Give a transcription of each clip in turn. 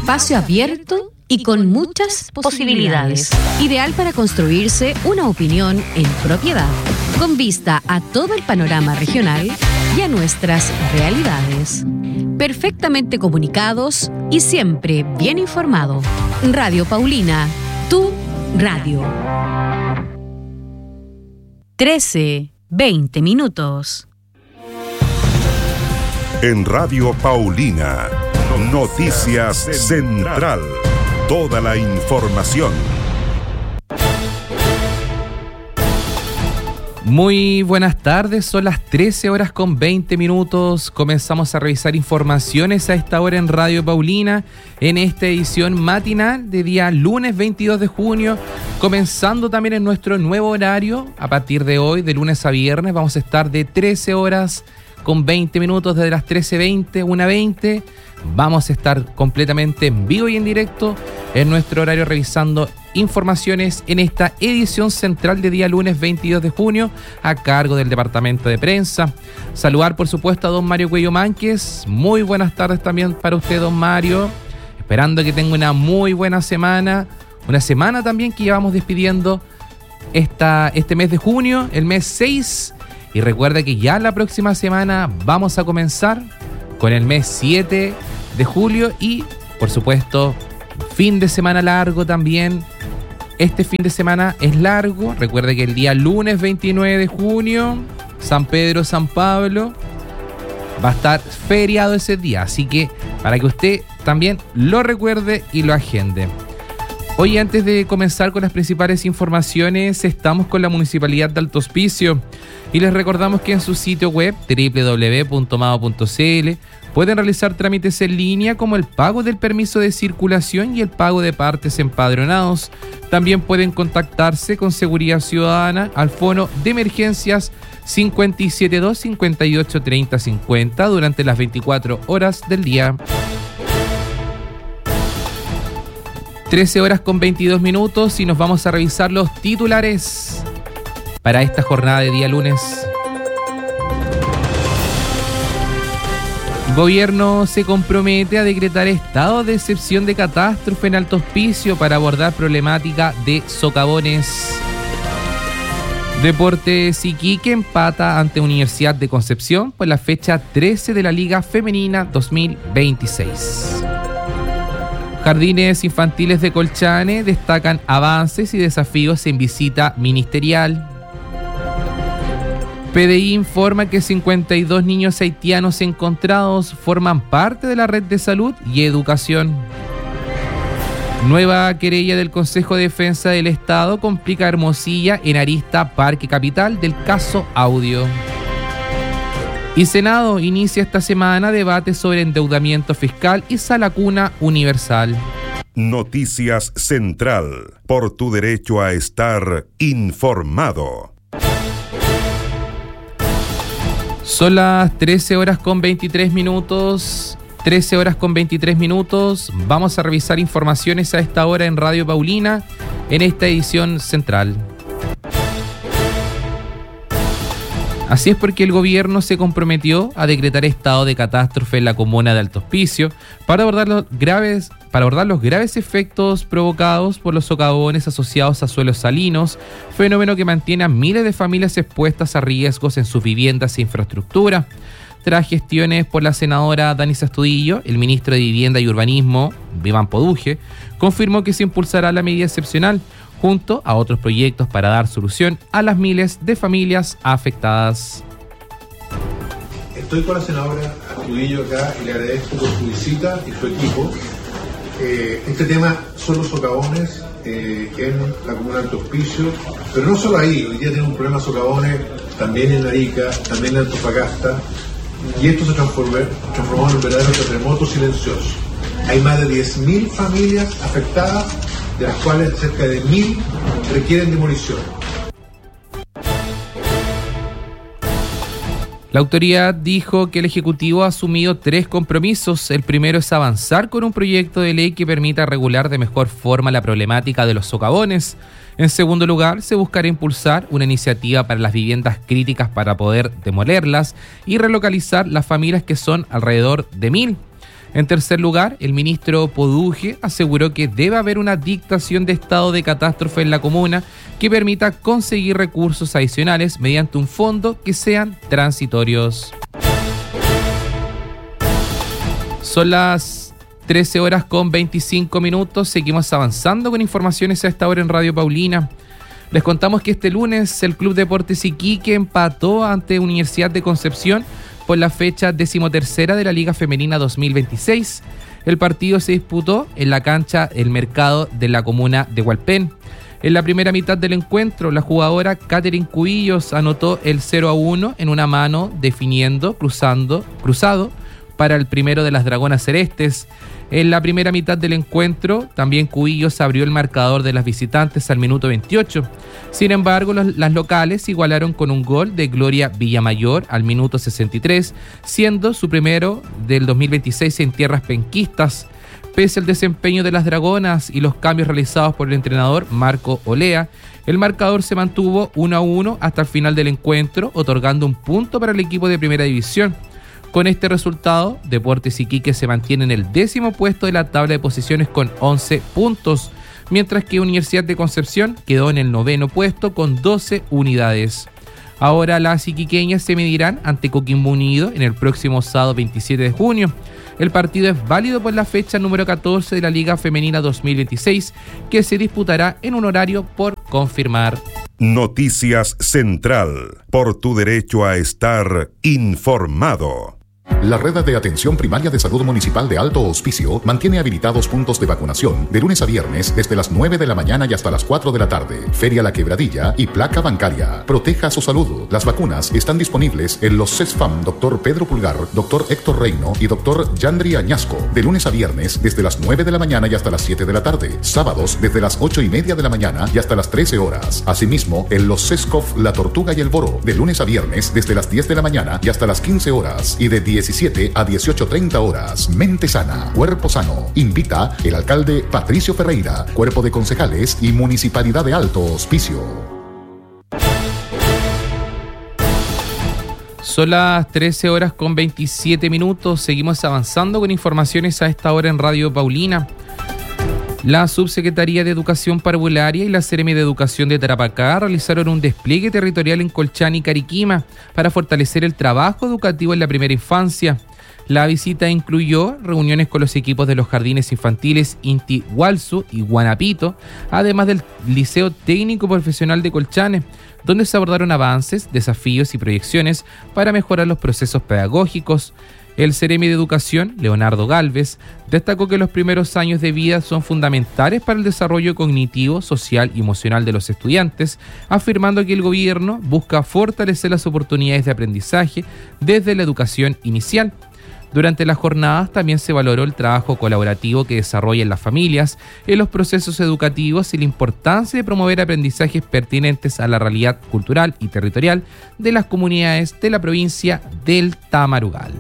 espacio abierto y con muchas posibilidades. Ideal para construirse una opinión en propiedad, con vista a todo el panorama regional y a nuestras realidades. Perfectamente comunicados y siempre bien informado. Radio Paulina, tu radio. 13:20 minutos. En Radio Paulina, Noticias Central. Toda la información. Muy buenas tardes, son las 13:20 minutos. Comenzamos a revisar informaciones a esta hora en Radio Paulina, en esta edición matinal de día lunes 22 de junio, comenzando también en nuestro nuevo horario. A partir de hoy, de lunes a viernes, vamos a estar de 13:20 minutos, desde las 13:20, 1:20. Vamos a estar completamente en vivo y en directo en nuestro horario revisando informaciones en esta edición central de día lunes 22 de junio a cargo del Departamento de Prensa. Saludar por supuesto a don Mario Cuello Mánquez. Muy buenas tardes también para usted, don Mario. Esperando que tenga una muy buena semana. Una semana también que llevamos despidiendo este mes de junio, el mes 6. Y recuerda que ya la próxima semana vamos a comenzar con el mes 7 de julio y, por supuesto, fin de semana largo también. Este fin de semana es largo. Recuerde que el día lunes 29 de junio, San Pedro, San Pablo, va a estar feriado ese día. Así que para que usted también lo recuerde y lo agende. Hoy, antes de comenzar con las principales informaciones, estamos con la Municipalidad de Alto Hospicio y les recordamos que en su sitio web www.mao.cl pueden realizar trámites en línea como el pago del permiso de circulación y el pago de partes empadronados. También pueden contactarse con Seguridad Ciudadana al fono de emergencias 572 58 30 50 durante las 24 horas del día. 13:22 minutos y nos vamos a revisar los titulares para esta jornada de día lunes. Gobierno se compromete a decretar estado de excepción de catástrofe en Alto Hospicio para abordar problemática de socavones. Deportes Iquique empata ante Universidad de Concepción por la fecha 13 de la Liga Femenina 2026. Jardines infantiles de Colchane destacan avances y desafíos en visita ministerial. PDI informa que 52 niños haitianos encontrados forman parte de la red de salud y educación. Nueva querella del Consejo de Defensa del Estado complica a Hermosilla en arista Parque Capital del caso Audio. Y Senado inicia esta semana debate sobre endeudamiento fiscal y sala cuna universal. Noticias Central, por tu derecho a estar informado. Son las 13:23 minutos. 13:23 minutos. Vamos a revisar informaciones a esta hora en Radio Paulina, en esta edición central. Así es, porque el gobierno se comprometió a decretar estado de catástrofe en la comuna de Alto Hospicio para abordar los graves efectos provocados por los socavones asociados a suelos salinos, fenómeno que mantiene a miles de familias expuestas a riesgos en sus viviendas e infraestructura. Tras gestiones por la senadora Danis Astudillo, el ministro de Vivienda y Urbanismo, Iván Poduje, confirmó que se impulsará la medida excepcional junto a otros proyectos para dar solución a las miles de familias afectadas. Estoy con la senadora Astudillo acá y le agradezco por su visita y su equipo. Este tema son los socavones en la comuna de Alto Hospicio, pero no solo ahí. Hoy día tenemos un problema de socavones también en Arica, también en Antofagasta, y esto se transformó en un verdadero terremoto silencioso. Hay más de 10.000 familias afectadas, de las cuales cerca de 1.000 requieren demolición. La autoridad dijo que el Ejecutivo ha asumido 3 compromisos. El primero es avanzar con un proyecto de ley que permita regular de mejor forma la problemática de los socavones. En segundo lugar, se buscará impulsar una iniciativa para las viviendas críticas para poder demolerlas y relocalizar las familias, que son alrededor de 1.000. En tercer lugar, el ministro Poduje aseguró que debe haber una dictación de estado de catástrofe en la comuna que permita conseguir recursos adicionales mediante un fondo que sean transitorios. Son las 13:25. Seguimos avanzando con informaciones a esta hora en Radio Paulina. Les contamos que este lunes el Club Deportes Iquique empató ante Universidad de Concepción por la fecha 13ª de la Liga Femenina 2026. El partido se disputó en la cancha El Mercado de la comuna de Hualpén. En la primera mitad del encuentro, la jugadora Catherine Cubillos anotó el 0-1 en una mano, definiendo cruzado para el primero de las Dragonas Celestes. En la primera mitad del encuentro, también Cubillos abrió el marcador de las visitantes al minuto 28. Sin embargo, las locales igualaron con un gol de Gloria Villamayor al minuto 63, siendo su primero del 2026 en tierras penquistas. Pese al desempeño de las Dragonas y los cambios realizados por el entrenador Marco Olea, el marcador se mantuvo 1-1 hasta el final del encuentro, otorgando un punto para el equipo de Primera División. Con este resultado, Deportes Iquique se mantiene en el 10º puesto de la tabla de posiciones con 11 puntos, mientras que Universidad de Concepción quedó en el 9º puesto con 12 unidades. Ahora las iquiqueñas se medirán ante Coquimbo Unido en el próximo sábado 27 de junio. El partido es válido por la fecha número 14 de la Liga Femenina 2026, que se disputará en un horario por confirmar. Noticias Central, por tu derecho a estar informado. La Red de Atención Primaria de Salud Municipal de Alto Hospicio mantiene habilitados puntos de vacunación de lunes a viernes desde las 9 de la mañana y hasta las 4 de la tarde. Feria La Quebradilla y Placa Bancaria. Proteja su salud. Las vacunas están disponibles en los CESFAM Dr. Pedro Pulgar, Dr. Héctor Reino y Dr. Yandri Añasco de lunes a viernes desde las 9 de la mañana y hasta las 7 de la tarde. Sábados desde las 8:30 de la mañana y hasta las 13 horas. Asimismo, en los CESCOF La Tortuga y el Boro de lunes a viernes desde las 10 de la mañana y hasta las 15 horas y de 17 a 18:30 horas. Mente sana, cuerpo sano. Invita el alcalde Patricio Ferreira, cuerpo de concejales y Municipalidad de Alto Hospicio. Son las 13:27. Seguimos avanzando con informaciones a esta hora en Radio Paulina. La Subsecretaría de Educación Parvularia y la Seremi de Educación de Tarapacá realizaron un despliegue territorial en Colchane y Cariquima para fortalecer el trabajo educativo en la primera infancia. La visita incluyó reuniones con los equipos de los jardines infantiles Inti Hualsu y Guanapito, además del Liceo Técnico Profesional de Colchane, donde se abordaron avances, desafíos y proyecciones para mejorar los procesos pedagógicos. El Seremi de Educación, Leonardo Galvez, destacó que los primeros años de vida son fundamentales para el desarrollo cognitivo, social y emocional de los estudiantes, afirmando que el gobierno busca fortalecer las oportunidades de aprendizaje desde la educación inicial. Durante las jornadas también se valoró el trabajo colaborativo que desarrollan las familias en los procesos educativos y la importancia de promover aprendizajes pertinentes a la realidad cultural y territorial de las comunidades de la provincia del Tamarugal.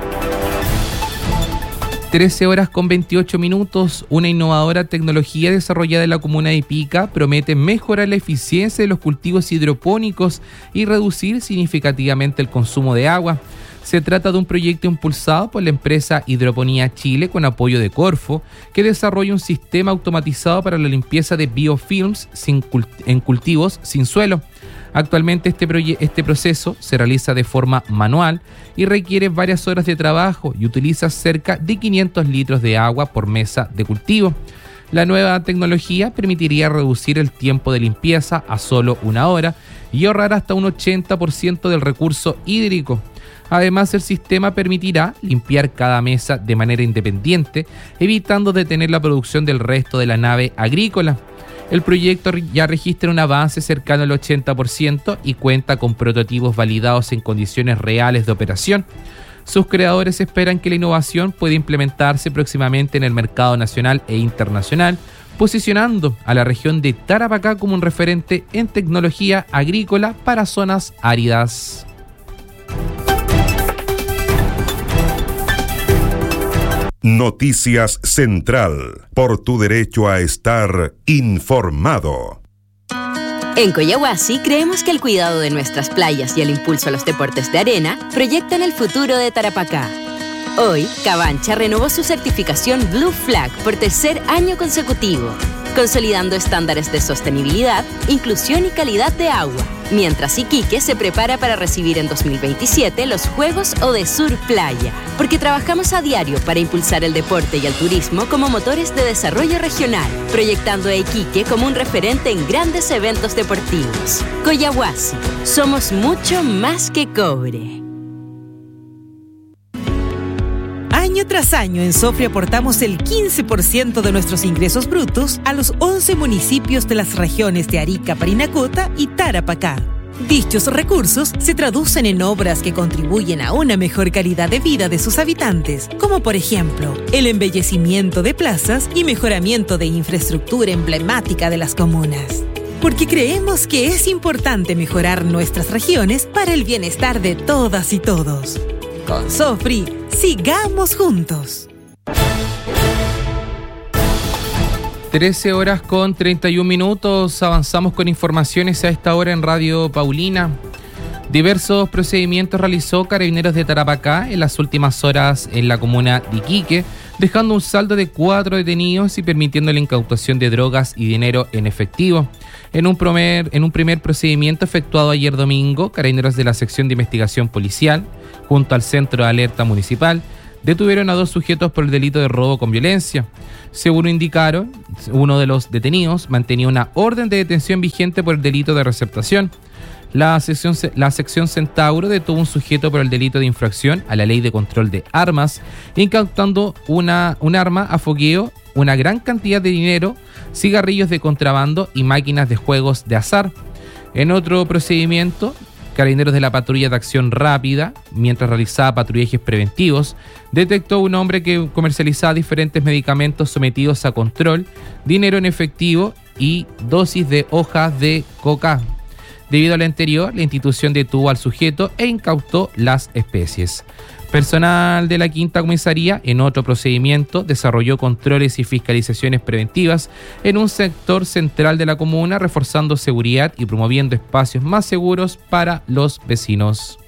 13:28. Una innovadora tecnología desarrollada en la comuna de Ipica promete mejorar la eficiencia de los cultivos hidropónicos y reducir significativamente el consumo de agua. Se trata de un proyecto impulsado por la empresa Hidroponía Chile con apoyo de Corfo, que desarrolla un sistema automatizado para la limpieza de biofilms en cultivos sin suelo. Actualmente este proceso se realiza de forma manual y requiere varias horas de trabajo y utiliza cerca de 500 litros de agua por mesa de cultivo. La nueva tecnología permitiría reducir el tiempo de limpieza a solo 1 hora y ahorrar hasta un 80% del recurso hídrico. Además, el sistema permitirá limpiar cada mesa de manera independiente, evitando detener la producción del resto de la nave agrícola. El proyecto ya registra un avance cercano al 80% y cuenta con prototipos validados en condiciones reales de operación. Sus creadores esperan que la innovación pueda implementarse próximamente en el mercado nacional e internacional, posicionando a la región de Tarapacá como un referente en tecnología agrícola para zonas áridas. Noticias Central, por tu derecho a estar informado. En Coyahuasi creemos que el cuidado de nuestras playas y el impulso a los deportes de arena proyectan el futuro de Tarapacá. Hoy, Cabancha renovó su certificación Blue Flag por tercer año consecutivo, consolidando estándares de sostenibilidad, inclusión y calidad de agua, mientras Iquique se prepara para recibir en 2027 los Juegos Odesur Playa, porque trabajamos a diario para impulsar el deporte y el turismo como motores de desarrollo regional, proyectando a Iquique como un referente en grandes eventos deportivos. Collahuasi, somos mucho más que cobre. Año tras año en Sofri aportamos el 15% de nuestros ingresos brutos a los 11 municipios de las regiones de Arica, Parinacota y Tarapacá. Dichos recursos se traducen en obras que contribuyen a una mejor calidad de vida de sus habitantes, como por ejemplo, el embellecimiento de plazas y mejoramiento de infraestructura emblemática de las comunas. Porque creemos que es importante mejorar nuestras regiones para el bienestar de todas y todos. Con Sofri, sigamos juntos. 13:31. Avanzamos con informaciones a esta hora en Radio Paulina. Diversos procedimientos realizó Carabineros de Tarapacá en las últimas horas en la comuna de Iquique, dejando un saldo de 4 detenidos y permitiendo la incautación de drogas y dinero en efectivo. En un primer procedimiento efectuado ayer domingo, Carabineros de la Sección de Investigación Policial, junto al Centro de Alerta Municipal, detuvieron a 2 sujetos por el delito de robo con violencia. Según indicaron, uno de los detenidos mantenía una orden de detención vigente por el delito de receptación. La sección Centauro detuvo un sujeto por el delito de infracción a la ley de control de armas, incautando un arma a fogueo, una gran cantidad de dinero, cigarrillos de contrabando y máquinas de juegos de azar. En otro procedimiento, Carabineros de la Patrulla de Acción Rápida, mientras realizaba patrullajes preventivos, detectó un hombre que comercializaba diferentes medicamentos sometidos a control, dinero en efectivo y dosis de hojas de coca. Debido a lo anterior, la institución detuvo al sujeto e incautó las especies. Personal de la Quinta Comisaría, en otro procedimiento, desarrolló controles y fiscalizaciones preventivas en un sector central de la comuna, reforzando seguridad y promoviendo espacios más seguros para los vecinos.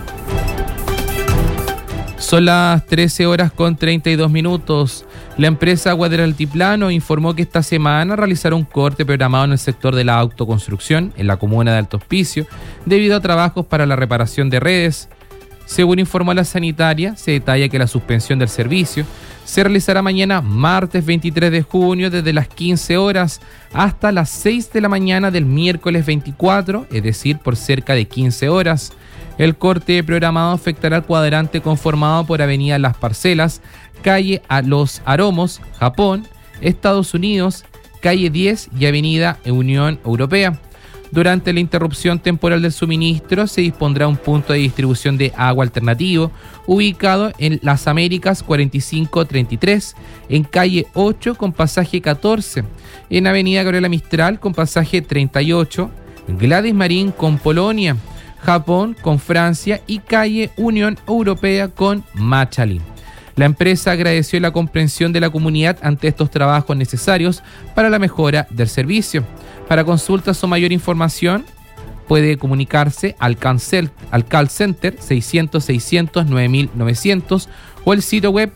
Son las 13:32. La empresa Agua del Altiplano informó que esta semana realizará un corte programado en el sector de la autoconstrucción en la comuna de Alto Hospicio debido a trabajos para la reparación de redes. Según informó la sanitaria, se detalla que la suspensión del servicio se realizará mañana martes 23 de junio desde las 15 horas hasta las 6 de la mañana del miércoles 24, es decir, por cerca de 15 horas. El corte programado afectará al cuadrante conformado por Avenida Las Parcelas, Calle a Los Aromos, Japón, Estados Unidos, Calle 10 y Avenida Unión Europea. Durante la interrupción temporal del suministro se dispondrá un punto de distribución de agua alternativo ubicado en Las Américas 4533, en calle 8 con pasaje 14, en Avenida Gabriela Mistral con pasaje 38, Gladys Marín con Polonia, Japón con Francia y calle Unión Europea con Machalí. La empresa agradeció la comprensión de la comunidad ante estos trabajos necesarios para la mejora del servicio. Para consultas o mayor información, puede comunicarse al call center 600-600-9900 o el sitio web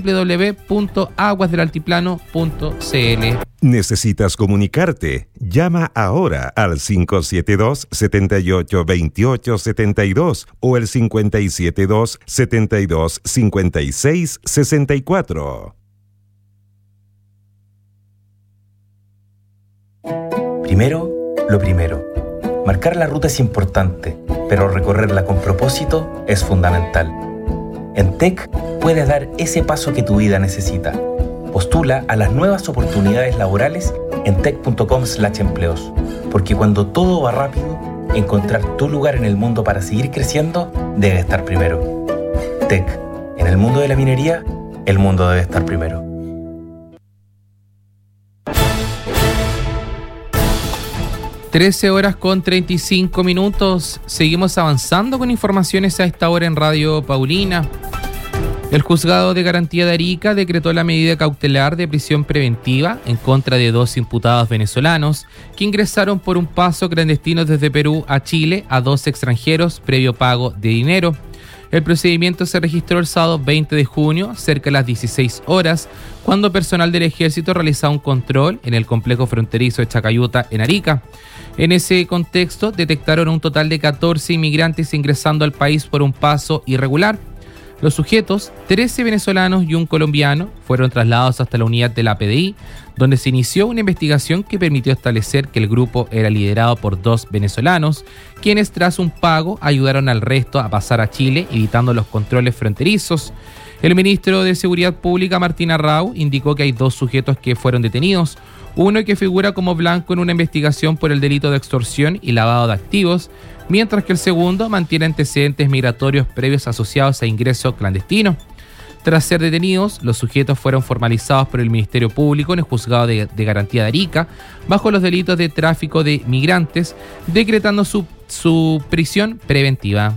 www.aguasdelaltiplano.cl. ¿Necesitas comunicarte? Llama ahora al 572-782872 o el 572-725664. Primero, lo primero. Marcar la ruta es importante, pero recorrerla con propósito es fundamental. En TEC puedes dar ese paso que tu vida necesita. Postula a las nuevas oportunidades laborales en tec.com/empleos, porque cuando todo va rápido, encontrar tu lugar en el mundo para seguir creciendo debe estar primero. TEC, en el mundo de la minería, el mundo debe estar primero. 13:35. Seguimos avanzando con informaciones a esta hora en Radio Paulina. El Juzgado de Garantía de Arica decretó la medida cautelar de prisión preventiva en contra de 2 imputados venezolanos que ingresaron por un paso clandestino desde Perú a Chile a 2 extranjeros previo pago de dinero. El procedimiento se registró el sábado 20 de junio, cerca de las 16 horas, cuando personal del ejército realizaba un control en el complejo fronterizo de Chacayuta, en Arica. En ese contexto, detectaron un total de 14 inmigrantes ingresando al país por un paso irregular. Los sujetos, 13 venezolanos y un colombiano, fueron trasladados hasta la unidad de la PDI, donde se inició una investigación que permitió establecer que el grupo era liderado por 2 venezolanos, quienes tras un pago ayudaron al resto a pasar a Chile, evitando los controles fronterizos. El ministro de Seguridad Pública, Martín Arrau, indicó que hay 2 sujetos que fueron detenidos, uno que figura como blanco en una investigación por el delito de extorsión y lavado de activos, mientras que el segundo mantiene antecedentes migratorios previos asociados a ingreso clandestino. Tras ser detenidos, los sujetos fueron formalizados por el Ministerio Público en el Juzgado de Garantía de Arica bajo los delitos de tráfico de migrantes, decretando su prisión preventiva.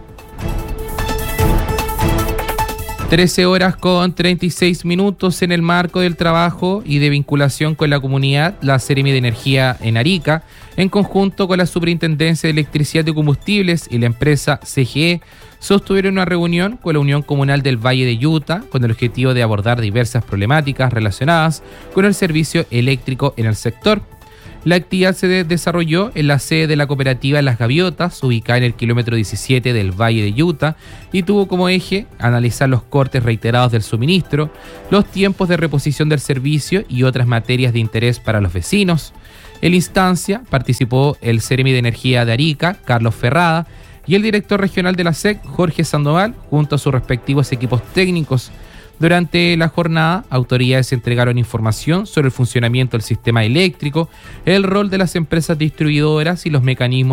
13 horas con 36 minutos. En el marco del trabajo y de vinculación con la comunidad, la Seremi de Energía en Arica, en conjunto con la Superintendencia de Electricidad y Combustibles y la empresa CGE, sostuvieron una reunión con la Unión Comunal del Valle de Utah con el objetivo de abordar diversas problemáticas relacionadas con el servicio eléctrico en el sector. La actividad se desarrolló en la sede de la cooperativa Las Gaviotas, ubicada en el kilómetro 17 del Valle de Utah, y tuvo como eje analizar los cortes reiterados del suministro, los tiempos de reposición del servicio y otras materias de interés para los vecinos. En la instancia participó el Seremi de Energía de Arica, Carlos Ferrada, y el director regional de la SEC, Jorge Sandoval, junto a sus respectivos equipos técnicos. Durante la jornada, autoridades entregaron información sobre el funcionamiento del sistema eléctrico, el rol de las empresas distribuidoras y los mecanismos